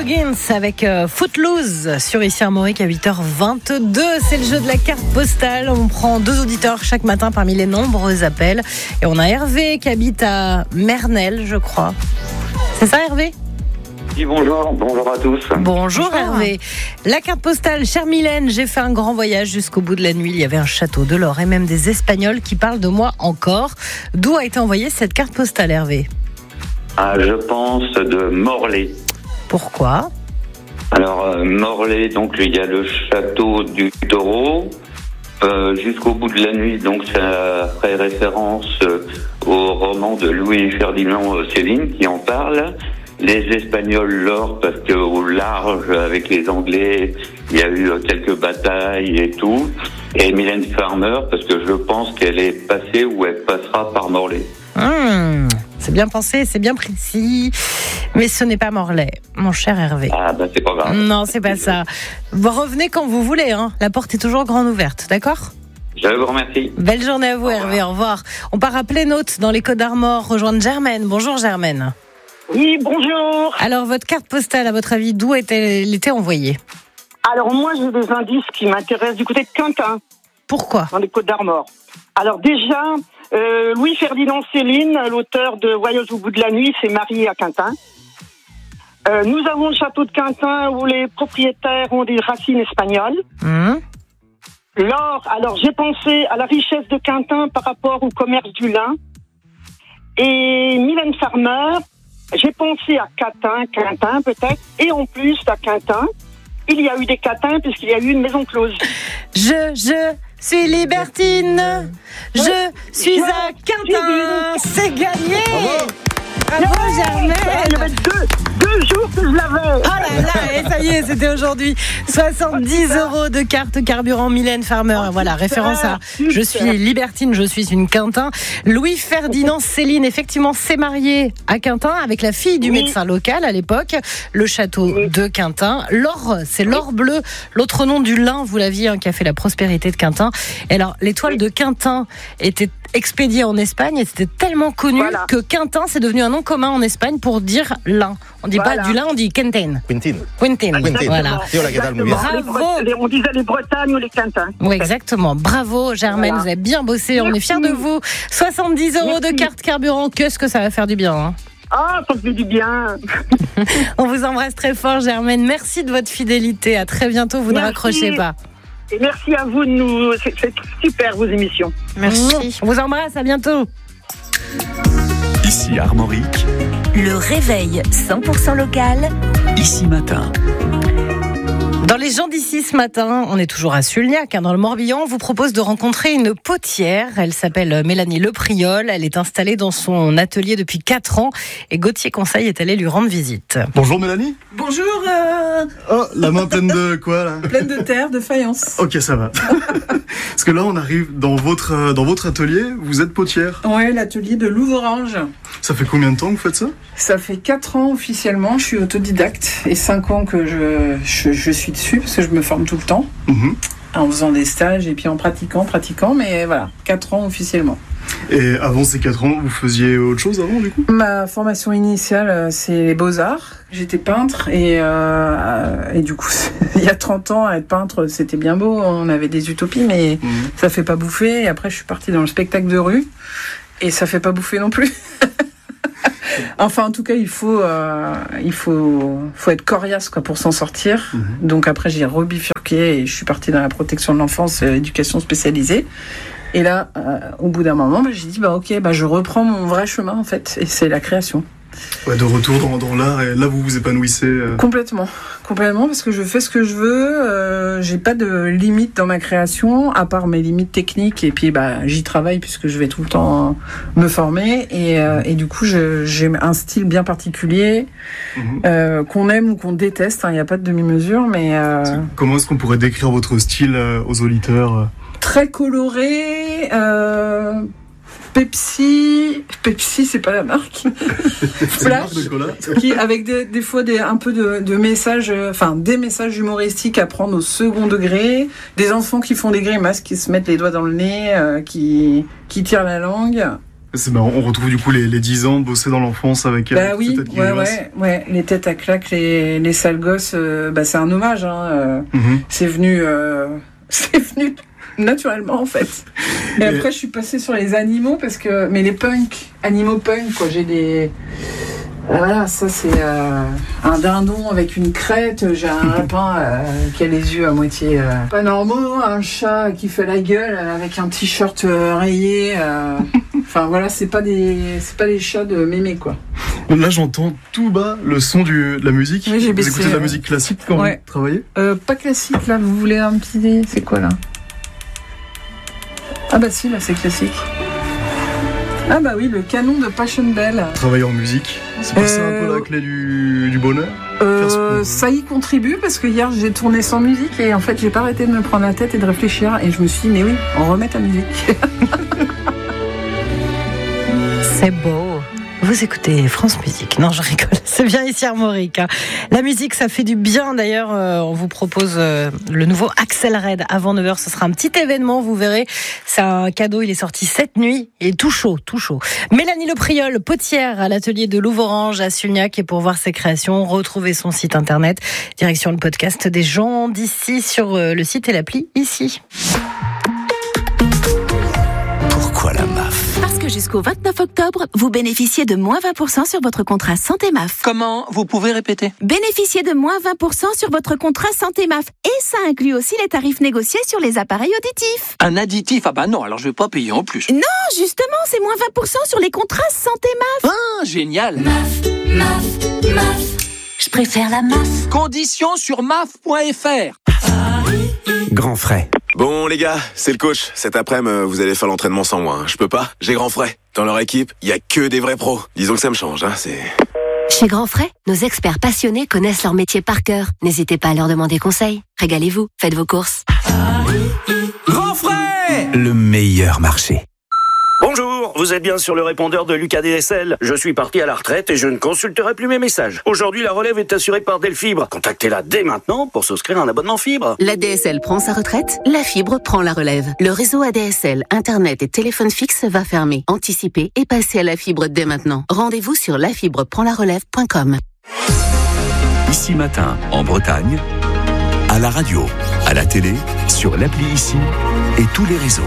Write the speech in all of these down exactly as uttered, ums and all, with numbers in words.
Higgins avec euh, Footloose sur Ici Armorique à huit heures vingt-deux. C'est le jeu de la carte postale. On prend deux auditeurs chaque matin parmi les nombreux appels. Et on a Hervé qui habite à Mernel, je crois. C'est ça, Hervé ? Oui, bonjour, bonjour à tous. Bonjour, Bonjour Hervé. La carte postale, chère Mylène, j'ai fait un grand voyage jusqu'au bout de la nuit. Il y avait un château, de l'or et même des Espagnols qui parlent de moi encore. D'où a été envoyée cette carte postale, Hervé ? Ah, je pense de Morlaix. Pourquoi ? Alors, euh, Morlaix, donc il y a le château du Taureau. Euh, jusqu'au bout de la nuit, donc ça ferait référence euh, au roman de Louis-Ferdinand Céline qui en parle. Les Espagnols, l'or, parce qu'au large, avec les Anglais, il y a eu quelques batailles et tout. Et Mylène Farmer, parce que je pense qu'elle est passée ou elle passera par Morlaix. Mmh, c'est bien pensé, c'est bien précis. Mais ce n'est pas Morlaix, mon cher Hervé. Ah, ben c'est pas grave. Non, c'est pas ça. Vous revenez quand vous voulez, hein. La porte est toujours grande ouverte, d'accord ? Je vous remercie. Belle journée à vous, Hervé, au revoir. On part à Plénaute, dans les Côtes d'Armor, rejoindre Germaine. Bonjour, Germaine. Oui, bonjour. Alors, votre carte postale, à votre avis, d'où est-elle était envoyée ? Alors moi, j'ai des indices qui m'intéressent du côté de Quintin, Pourquoi ? dans les Côtes d'Armor. Alors déjà, euh, Louis-Ferdinand Céline, l'auteur de Voyage au bout de la nuit, s'est marié à Quintin. Euh, nous avons le château de Quintin où les propriétaires ont des racines espagnoles. mmh. L'or, alors j'ai pensé à la richesse de Quintin par rapport au commerce du lin. Et Mylène Farmer, j'ai pensé à Catin, Quintin peut-être, et en plus à Quintin, il y a eu des Catins puisqu'il y a eu une maison close. Je, je suis libertine. Je suis Je à Quintin. suis C'est gagné. Bravo, Il y Germaine. avait deux, deux jours que je l'avais. Oh là là, et ça y est, c'était aujourd'hui. soixante-dix euros de carte carburant Mylène Farmer. Voilà, référence à je suis libertine, je suis une Quintin. Louis-Ferdinand Céline, effectivement, s'est marié à Quintin avec la fille du Oui. médecin local à l'époque, le château de Quintin. L'or, c'est l'or bleu, l'autre nom du lin, vous l'aviez, hein, qui a fait la prospérité de Quintin. Et alors, l'étoile de Quintin était expédiée en Espagne et c'était tellement connu Voilà. que Quintin, c'est devenu un nom commun en Espagne pour dire lin. On dit Voilà. pas du lin, on dit Quintin. Quintin. Quintin. Quintin. Voilà. Io la Gadal, muy bien. Les Bravo. Bre- les- On disait les Bretagnes ou les Quintins. Oui, exactement. Bravo, Germaine. Voilà. Vous avez bien bossé. On est Merci. fiers de vous. soixante-dix euros de Merci. carte carburant. Qu'est-ce que ça va faire du bien, hein. Ah, ça fait du bien. On vous embrasse très fort, Germaine. Merci de votre fidélité. À très bientôt. Vous ne Merci. raccrochez pas. Et merci à vous de nous. C'est, c'est super vos émissions. Merci. On vous embrasse. À bientôt. Ici Armorique, Le réveil cent pour cent local. ici matin. Dans les gens d'ici ce matin, on est toujours à Sulniac, hein, dans le Morbihan. On vous propose de rencontrer une potière. Elle s'appelle Mélanie Lepriol. Elle est installée dans son atelier depuis quatre ans. Et Gauthier Conseil est allé lui rendre visite. Bonjour Mélanie. Bonjour, euh, Oh, la main pleine de quoi là? pleine de terre, de faïence. Ok, ça va. Parce que là, on arrive dans votre, euh, dans votre atelier. Vous êtes potière. Ouais, l'atelier de Louvrange. Ça fait combien de temps que vous faites ça? Ça fait quatre ans officiellement, je suis autodidacte et cinq ans que je, je, je suis dessus parce que je me forme tout le temps Mhm. en faisant des stages et puis en pratiquant, pratiquant, mais voilà, quatre ans officiellement. Et avant ces quatre ans, vous faisiez autre chose avant du coup? Ma formation initiale, euh, c'est les beaux-arts. J'étais peintre et, euh, et du coup, il y a trente ans, être peintre, c'était bien beau, on avait des utopies, mais Mhm. ça fait pas bouffer. Et après, je suis partie dans le spectacle de rue et ça fait pas bouffer non plus. Enfin, en tout cas, il faut, euh, il faut, faut être coriace quoi pour s'en sortir. Mhm. Donc après, j'ai rebifurqué et je suis partie dans la protection de l'enfance, euh, éducation spécialisée. Et là, euh, au bout d'un moment, bah, j'ai dit bah ok, bah je reprends mon vrai chemin en fait, et c'est la création. Ouais, de retour dans, dans l'art. Et là, vous vous épanouissez. euh. Complètement, complètement, parce que je fais ce que je veux. Euh, j'ai pas de limite dans ma création, à part mes limites techniques. Et puis, bah, j'y travaille puisque je vais tout le temps me former. Et, euh, et du coup, je, j'ai un style bien particulier Mhm. euh, qu'on aime ou qu'on déteste. Il n'y a pas de demi-mesure, mais euh, Comment est-ce qu'on pourrait décrire votre style euh, aux auditeurs euh très coloré. Euh, Pepsi, Pepsi, c'est pas la marque. C'est une marque de cola. Qui, avec des, des fois des, un peu de, de messages, euh, enfin des messages humoristiques à prendre au second degré, des enfants qui font des grimaces, qui se mettent les doigts dans le nez, euh, qui, qui tirent la langue. C'est marrant, on retrouve du coup les, les dix ans bossés dans l'enfance avec bah euh, oui, cette tête ouais, grimace. ouais, ouais, les têtes à claques, les, les sales gosses, euh, bah c'est un hommage. Hein, euh, Mhm. C'est venu, euh, c'est venu naturellement en fait. Et Et- après, je suis passée sur les animaux parce que, mais les punks, animaux punk, quoi. J'ai des, voilà, ça c'est euh, un dindon avec une crête. J'ai un lapin euh, qui a les yeux à moitié euh, pas normaux, un chat qui fait la gueule euh, avec un t-shirt euh, rayé. euh. Enfin voilà, c'est pas des, c'est pas des chats de mémé quoi. Là, j'entends tout bas le son du, de la musique. Oui, j'ai vous baissé, écoutez de la euh, musique classique quand ouais. vous travaillez? Euh, pas classique là, vous voulez un petit... C'est quoi là? Ah bah si, là c'est classique. Ah bah oui, le canon de Passion Bell. Travailler en musique, c'est pas ça un Euh, peu la clé du, du bonheur? Faire ce qu'on Euh, veut. ça y contribue parce que hier j'ai tourné sans musique et en fait j'ai pas arrêté de me prendre la tête et de réfléchir et je me suis dit mais oui, on remet ta musique. C'est beau. Vous écoutez France Musique. Non, je rigole. C'est bien ici Armorique. Hein. La musique, ça fait du bien. D'ailleurs, euh, on vous propose euh, le nouveau Axel Red avant neuf heures. Ce sera un petit événement, vous verrez. C'est un cadeau. Il est sorti cette nuit. Il est tout chaud, tout chaud. Mélanie Lepriol, potière à l'atelier de Louve-Orange à Sulniac. Et pour voir ses créations, retrouvez son site internet. Direction le podcast des gens d'ici sur euh, le site et l'appli ici. Pourquoi la M A F? Parce que jusqu'au vingt-neuf octobre, vous bénéficiez de moins vingt pour cent sur votre contrat Santé M A F. Comment? Vous pouvez répéter? Bénéficiez de moins vingt pour cent sur votre contrat Santé M A F. Et ça inclut aussi les tarifs négociés sur les appareils auditifs. Un additif? Ah bah non, alors je vais pas payer en plus. Non, justement, c'est moins vingt pour cent sur les contrats Santé M A F. Ah, génial! Je préfère la M A F. Conditions sur M A F point F R. Grand frais. Bon les gars, c'est le coach. Cet après-midi, vous allez faire l'entraînement sans moi. hein. Je peux pas, j'ai grand frais. Dans leur équipe, il y a que des vrais pros. Disons que ça me change, hein, c'est... Chez Grand Frais, nos experts passionnés connaissent leur métier par cœur. N'hésitez pas à leur demander conseil. Régalez-vous, faites vos courses. Grand frais! Le meilleur marché. Bonjour, vous êtes bien sur le répondeur de Lucas D S L. Je suis parti à la retraite et je ne consulterai plus mes messages. Aujourd'hui, la relève est assurée par Delfibre. Contactez-la dès maintenant pour souscrire un abonnement fibre. La D S L prend sa retraite, la fibre prend la relève. Le réseau A D S L, Internet et téléphone fixe va fermer. Anticipez et passez à la fibre dès maintenant. Rendez-vous sur la fibre prend la relève point com. Ici Matin, en Bretagne, à la radio, à la télé, sur l'appli Ici et tous les réseaux.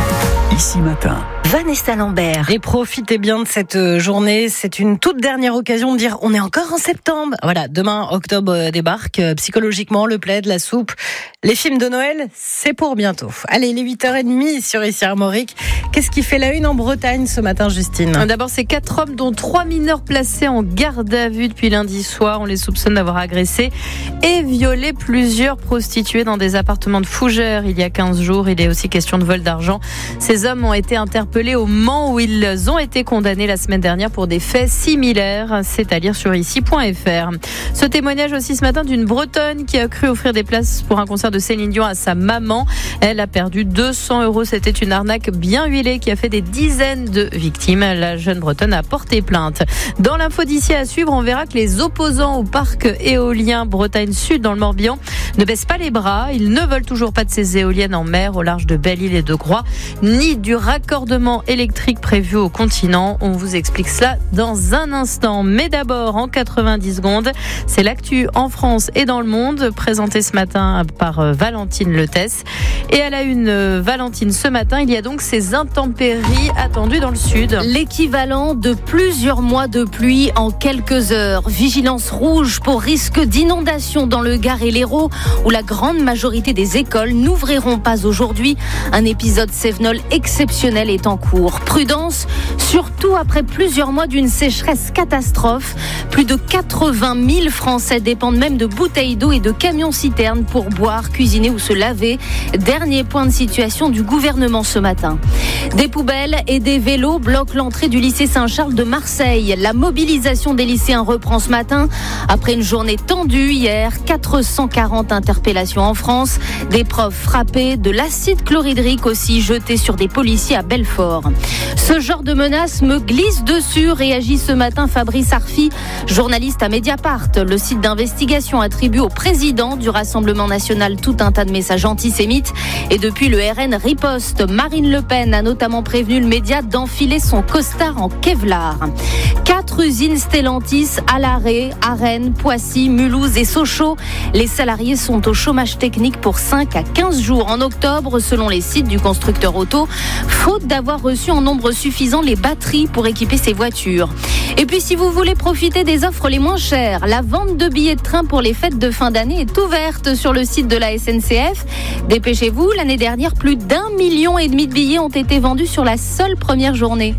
Ici Matin. Vanessa Lambert. Et profitez bien de cette journée. C'est une toute dernière occasion de dire on est encore en septembre. Voilà, demain, octobre débarque. Psychologiquement, le plaid, la soupe, les films de Noël, c'est pour bientôt. Allez, il est huit heures trente sur Ici Armorique. Qu'est-ce qui fait la une en Bretagne ce matin, Justine? D'abord, c'est quatre hommes, dont trois mineurs placés en garde à vue depuis lundi soir. On les soupçonne d'avoir agressé et violé plusieurs prostituées dans des appartements de Fougères il y a quinze jours. Il est aussi question de vol d'argent. Ces hommes ont été interpellés au Mans où ils ont été condamnés la semaine dernière pour des faits similaires. C'est à lire sur ici point F R. Ce témoignage aussi ce matin d'une Bretonne qui a cru offrir des places pour un concert de Céline Dion à sa maman. Elle a perdu deux cents euros. C'était une arnaque bien huilée qui a fait des dizaines de victimes. La jeune Bretonne a porté plainte. Dans l'info d'ici à suivre, on verra que les opposants au parc éolien Bretagne Sud dans le Morbihan ne baissent pas les bras. Ils ne veulent toujours pas de ces éoliennes en mer au large de Belle-Île et de Groix, ni du raccordement électrique prévu au continent. On vous explique cela dans un instant. Mais d'abord, en quatre-vingt-dix secondes, c'est l'actu en France et dans le monde, présenté ce matin par Valentine Letès. Et à la une, Valentine, ce matin, il y a donc ces intempéries attendues dans le sud. L'équivalent de plusieurs mois de pluie en quelques heures. Vigilance rouge pour risque d'inondation dans le Gard et l'Hérault, où la grande majorité des écoles n'ouvriront pas aujourd'hui. Un épisode cévenol exceptionnel est en cours. Prudence, surtout après plusieurs mois d'une sécheresse catastrophe. Plus de quatre-vingt mille Français dépendent même de bouteilles d'eau et de camions-citernes pour boire, cuisiner ou se laver. Dernier point de situation du gouvernement ce matin. Des poubelles et des vélos bloquent l'entrée du lycée Saint-Charles de Marseille. La mobilisation des lycéens reprend ce matin. Après une journée tendue hier, quatre cent quarante interpellations en France. Des profs frappés, de l'acide chlorhydrique aussi jeté sur des policiers à Belfort. encore. Ce genre de menace me glisse dessus, réagit ce matin Fabrice Arfi, journaliste à Mediapart. Le site d'investigation attribue au président du Rassemblement national tout un tas de messages antisémites. Et depuis, le R N riposte. Marine Le Pen a notamment prévenu le média d'enfiler son costard en Kevlar. Quatre usines Stellantis à l'arrêt, à Rennes, Poissy, Mulhouse et Sochaux. Les salariés sont au chômage technique pour cinq à quinze jours en octobre, selon les sites du constructeur auto, faute d'avoir reçu en nombre suffisant les batteries pour équiper ses voitures. Et puis, si vous voulez profiter des offres les moins chères, la vente de billets de train pour les fêtes de fin d'année est ouverte sur le site de la S N C F. Dépêchez-vous, l'année dernière, plus d'un million et demi de billets ont été vendus sur la seule première journée.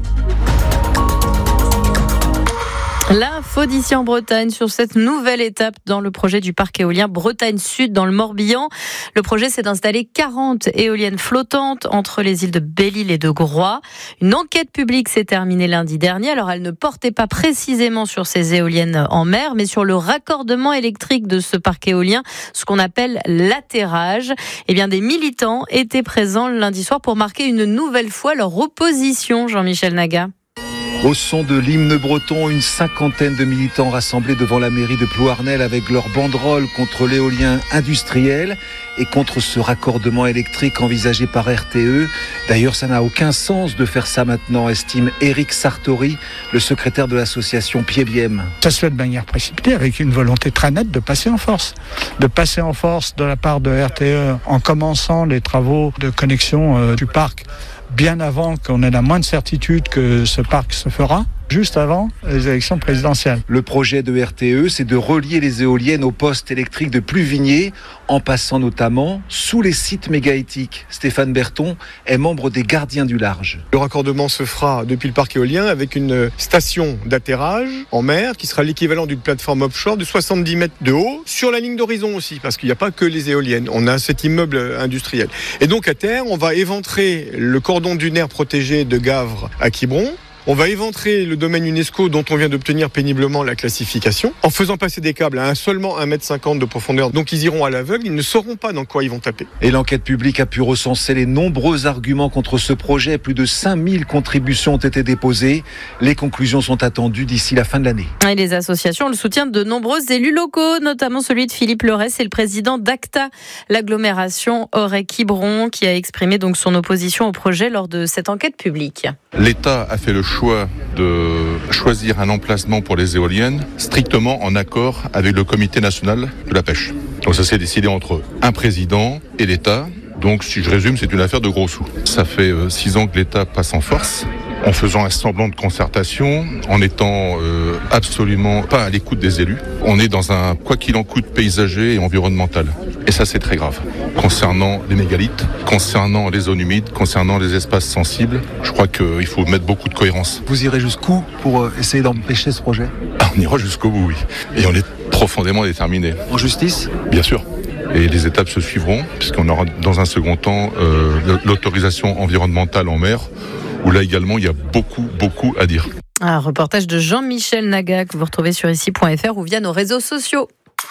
L'info d'ici en Bretagne sur cette nouvelle étape dans le projet du parc éolien Bretagne Sud dans le Morbihan. Le projet, c'est d'installer quarante éoliennes flottantes entre les îles de Belle-Île et de Groix. Une enquête publique s'est terminée lundi dernier. Alors, elle ne portait pas précisément sur ces éoliennes en mer, mais sur le raccordement électrique de ce parc éolien, ce qu'on appelle l'atterrage. Eh bien, des militants étaient présents le lundi soir pour marquer une nouvelle fois leur opposition, Jean-Michel Naga. Au son de l'hymne breton, une cinquantaine de militants rassemblés devant la mairie de Plouarnel avec leurs banderoles contre l'éolien industriel et contre ce raccordement électrique envisagé par R T E. D'ailleurs, ça n'a aucun sens de faire ça maintenant, estime Éric Sartori, le secrétaire de l'association Piebiem. Ça se fait de manière précipitée, avec une volonté très nette de passer en force. De passer en force de la part de R T E en commençant les travaux de connexion euh, du parc bien avant qu'on ait la moindre certitude que ce parc se fera, juste avant les élections présidentielles. Le projet de R T E, c'est de relier les éoliennes aux postes électriques de Pluvigné, en passant notamment sous les sites mégaétiques. Stéphane Berton est membre des Gardiens du Large. Le raccordement se fera depuis le parc éolien avec une station d'atterrage en mer qui sera l'équivalent d'une plateforme offshore de soixante-dix mètres de haut, sur la ligne d'horizon aussi, parce qu'il n'y a pas que les éoliennes. On a cet immeuble industriel. Et donc à terre, on va éventrer le cordon dunaire protégé de Gavre à Quiberon. On va éventrer le domaine UNESCO dont on vient d'obtenir péniblement la classification en faisant passer des câbles à un, seulement un mètre cinquante de profondeur. Donc ils iront à l'aveugle, ils ne sauront pas dans quoi ils vont taper. Et l'enquête publique a pu recenser les nombreux arguments contre ce projet. Plus de cinq mille contributions ont été déposées. Les conclusions sont attendues d'ici la fin de l'année. Et les associations ont le soutien de nombreux élus locaux, notamment celui de Philippe Leray, c'est le président d'ACTA, l'agglomération Auray-Quiberon, qui a exprimé donc son opposition au projet lors de cette enquête publique. L'État a fait le choix de choisir un emplacement pour les éoliennes strictement en accord avec le Comité national de la pêche. Donc ça s'est décidé entre un président et l'État. Donc si je résume, c'est une affaire de gros sous. Ça fait euh, six ans que l'État passe en force, en faisant un semblant de concertation, en étant euh, absolument pas à l'écoute des élus. On est dans un quoi qu'il en coûte paysager et environnemental. Et ça, c'est très grave. Concernant les mégalithes, concernant les zones humides, concernant les espaces sensibles, je crois qu'il faut mettre beaucoup de cohérence. Vous irez jusqu'où pour essayer d'empêcher ce projet ? Ah, on ira jusqu'au bout, oui. Et on est profondément déterminés. En justice ? Bien sûr. Et les étapes se suivront, puisqu'on aura dans un second temps euh, l'autorisation environnementale en mer, où là également, il y a beaucoup, beaucoup à dire. Un reportage de Jean-Michel Naga que vous retrouvez sur ici point f r ou via nos réseaux sociaux.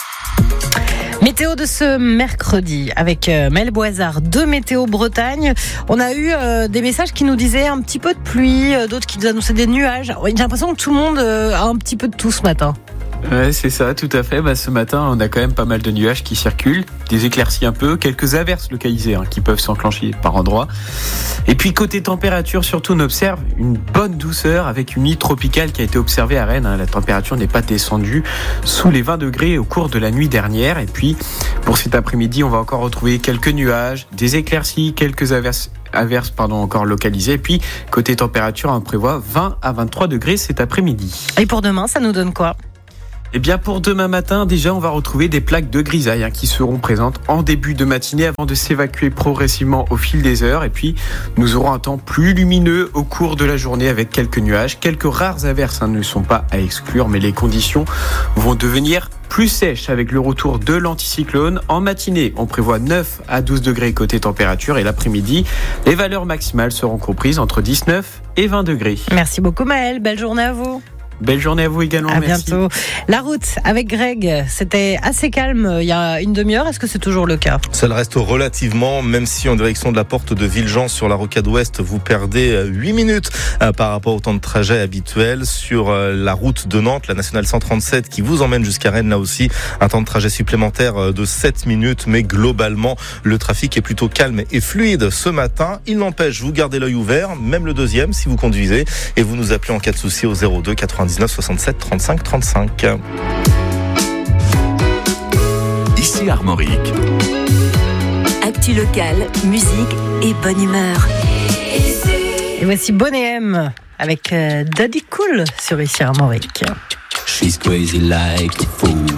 Météo de ce mercredi avec Mel Boisard de Météo Bretagne. On a eu euh, des messages qui nous disaient un petit peu de pluie, euh, d'autres qui nous annonçaient des nuages. J'ai l'impression que tout le monde euh, a un petit peu de tout ce matin. Ouais, c'est ça, tout à fait. Bah, ce matin, on a quand même pas mal de nuages qui circulent, des éclaircies un peu, quelques averses localisées hein, qui peuvent s'enclencher par endroits. Et puis côté température, surtout on observe une bonne douceur avec une nuit tropicale qui a été observée à Rennes. Hein. La température n'est pas descendue sous les vingt degrés au cours de la nuit dernière. Et puis pour cet après-midi, on va encore retrouver quelques nuages, des éclaircies, quelques averses. averses pardon, encore localisées. Et puis, côté température, on prévoit vingt à vingt-trois degrés cet après-midi. Et pour demain, ça nous donne quoi ? Eh bien, pour demain matin, déjà, on va retrouver des plaques de grisaille hein, qui seront présentes en début de matinée avant de s'évacuer progressivement au fil des heures. Et puis, nous aurons un temps plus lumineux au cours de la journée avec quelques nuages. Quelques rares averses hein, ne sont pas à exclure, mais les conditions vont devenir plus sèches avec le retour de l'anticyclone. En matinée, on prévoit neuf à douze degrés côté température et l'après-midi, les valeurs maximales seront comprises entre dix-neuf et vingt degrés. Merci beaucoup Maëlle, belle journée à vous. Belle journée à vous également. À merci. bientôt. La route avec Greg, c'était assez calme il y a une demi-heure. Est-ce que c'est toujours le cas ? Ça le reste relativement, même si en direction de la porte de Villejean sur la rocade ouest, vous perdez huit minutes par rapport au temps de trajet habituel. Sur la route de Nantes, la nationale cent trente-sept qui vous emmène jusqu'à Rennes, là aussi, un temps de trajet supplémentaire de sept minutes. Mais globalement, le trafic est plutôt calme et fluide ce matin. Il n'empêche, vous gardez l'œil ouvert, même le deuxième si vous conduisez. Et vous nous appelez en cas de souci au zéro deux quatre-vingt-dix-neuf soixante-sept trente-cinq trente-cinq. Ici Armorique. Actu locale, musique et bonne humeur. Et voici Bonnet M avec Daddy Cool sur Ici Armorique. She's crazy like the fool.